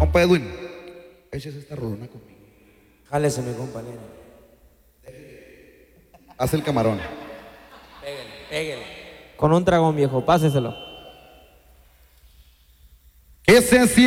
Compa Edwin, échese esta rolona conmigo. Jálese, mi compañero. Haz el camarón. Pégale. Con un dragón, viejo, páseselo. Que se